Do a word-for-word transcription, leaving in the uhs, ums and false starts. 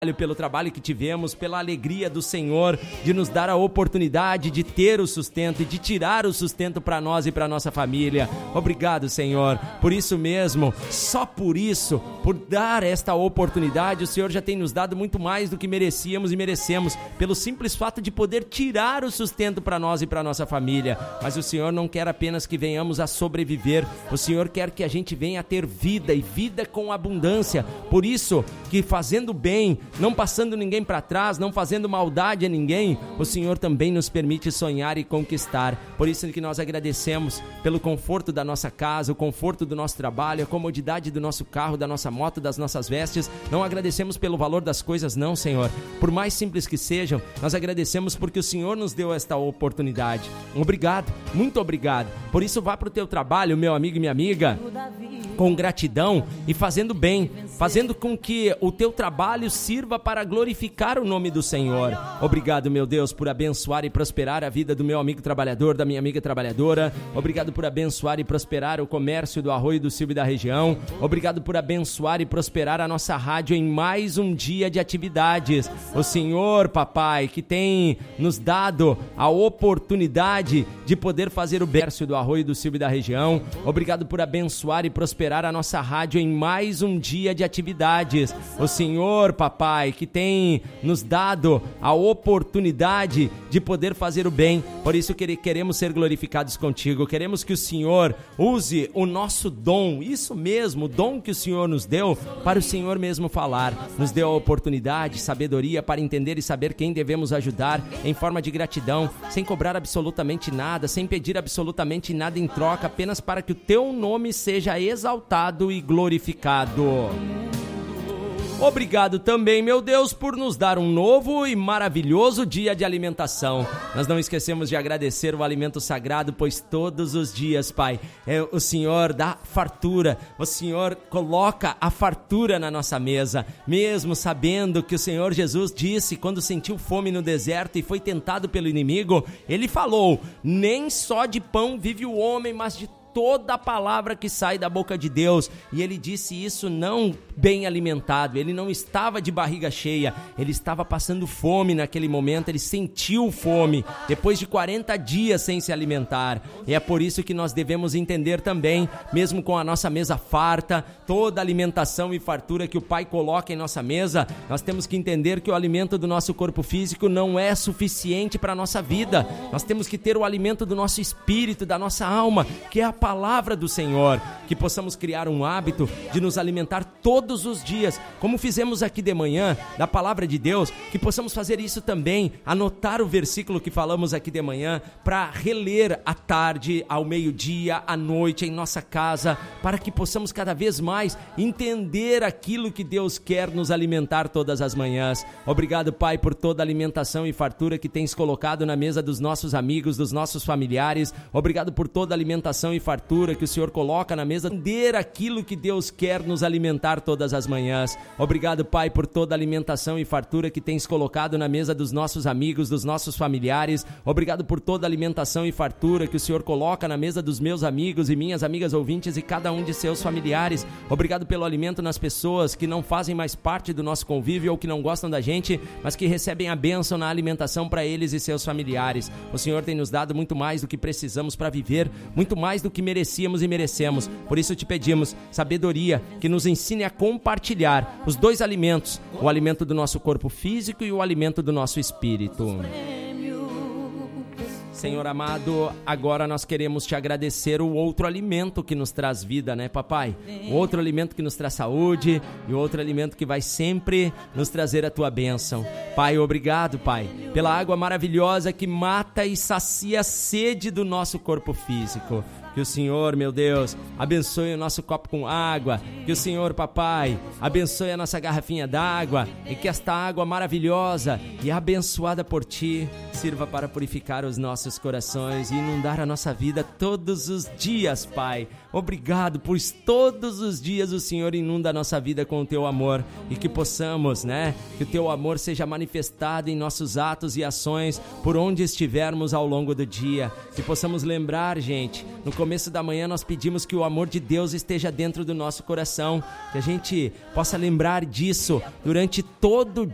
pelo trabalho que tivemos, pela alegria do Senhor de nos dar a oportunidade de ter o sustento e de tirar o sustento para nós e para nossa família. Obrigado, Senhor. Por isso mesmo, só por isso, por dar esta oportunidade, o Senhor já tem nos dado muito mais do que merecíamos e merecemos, pelo simples fato de poder tirar o sustento para nós e para nossa família. Mas o Senhor não quer apenas que venhamos a sobreviver, o Senhor quer que a gente venha a ter vida e vida com abundância. Por isso que fazendo bem, não passando ninguém para trás, não fazendo maldade a ninguém, o Senhor também nos permite sonhar e conquistar. Por isso que nós agradecemos pelo conforto da nossa casa, o conforto do nosso trabalho, a comodidade do nosso carro, da nossa moto, das nossas vestes. Não agradecemos pelo valor das coisas, não, Senhor. Por mais simples que sejam, nós agradecemos porque o Senhor nos deu esta oportunidade. Obrigado, muito obrigado. Por isso vá para o teu trabalho, meu amigo e minha amiga, com gratidão e fazendo bem, fazendo com que o teu trabalho sirva para glorificar o nome do Senhor. Obrigado, meu Deus, por abençoar e prosperar a vida do meu amigo trabalhador, da minha amiga trabalhadora. Obrigado por abençoar e prosperar o comércio do Arroio do Silva e da região. Obrigado por abençoar e prosperar a nossa rádio em mais um dia de atividades. O Senhor, papai, que tem nos dado a oportunidade de poder fazer o comércio do Arroio do Silva e da região. Obrigado por abençoar e prosperar a nossa rádio em mais um dia de atividades. O Senhor, papai, que tem nos dado a oportunidade de poder fazer o bem. Por isso que queremos ser glorificados contigo. Queremos que o Senhor use o nosso dom, isso mesmo, o dom que o Senhor nos deu, para o Senhor mesmo falar. Nos deu a oportunidade, sabedoria para entender e saber quem devemos ajudar em forma de gratidão, sem cobrar absolutamente nada, sem pedir absolutamente nada em troca, apenas para que o teu nome seja exaltado e glorificado. Obrigado também, meu Deus, por nos dar um novo e maravilhoso dia de alimentação. Nós não esquecemos de agradecer o alimento sagrado, pois todos os dias, Pai, é, o Senhor dá fartura, o Senhor coloca a fartura na nossa mesa, mesmo sabendo que o Senhor Jesus disse, quando sentiu fome no deserto e foi tentado pelo inimigo, ele falou: nem só de pão vive o homem, mas de toda a palavra que sai da boca de Deus. E ele disse isso não bem alimentado, ele não estava de barriga cheia, ele estava passando fome naquele momento, ele sentiu fome, depois de quarenta dias sem se alimentar. E é por isso que nós devemos entender também, mesmo com a nossa mesa farta, toda a alimentação e fartura que o Pai coloca em nossa mesa, nós temos que entender que o alimento do nosso corpo físico não é suficiente para a nossa vida. Nós temos que ter o alimento do nosso espírito, da nossa alma, que é a palavra do Senhor, que possamos criar um hábito de nos alimentar todos os dias, como fizemos aqui de manhã, da palavra de Deus, que possamos fazer isso também, anotar o versículo que falamos aqui de manhã, para reler à tarde, ao meio-dia, à noite, em nossa casa, para que possamos cada vez mais entender aquilo que Deus quer nos alimentar todas as manhãs. Obrigado, Pai, por toda a alimentação e fartura que tens colocado na mesa dos nossos amigos, dos nossos familiares. Obrigado por toda a alimentação e fartura fartura que o Senhor coloca na mesa, entender aquilo que Deus quer nos alimentar todas as manhãs. Obrigado, Pai, por toda a alimentação e fartura que tens colocado na mesa dos nossos amigos, dos nossos familiares. Obrigado por toda a alimentação e fartura que o Senhor coloca na mesa dos meus amigos e minhas amigas ouvintes e cada um de seus familiares. Obrigado pelo alimento nas pessoas que não fazem mais parte do nosso convívio ou que não gostam da gente, mas que recebem a bênção na alimentação para eles e seus familiares. O Senhor tem nos dado muito mais do que precisamos para viver, muito mais do que merecíamos e merecemos. Por isso te pedimos sabedoria, que nos ensine a compartilhar os dois alimentos, o alimento do nosso corpo físico e o alimento do nosso espírito. Senhor amado, agora nós queremos te agradecer o outro alimento que nos traz vida, né, papai? O outro alimento que nos traz saúde e o outro alimento que vai sempre nos trazer a tua bênção. Pai, obrigado, Pai, pela água maravilhosa que mata e sacia a sede do nosso corpo físico. Que o Senhor, meu Deus, abençoe o nosso copo com água. Que o Senhor, papai, abençoe a nossa garrafinha d'água. E que esta água maravilhosa e abençoada por ti sirva para purificar os nossos corações e inundar a nossa vida todos os dias, Pai. Obrigado, pois todos os dias o Senhor inunda a nossa vida com o teu amor. E que possamos, né, que o teu amor seja manifestado em nossos atos e ações por onde estivermos ao longo do dia. Que possamos lembrar, gente, no começo da manhã nós pedimos que o amor de Deus esteja dentro do nosso coração, que a gente possa lembrar disso durante todo o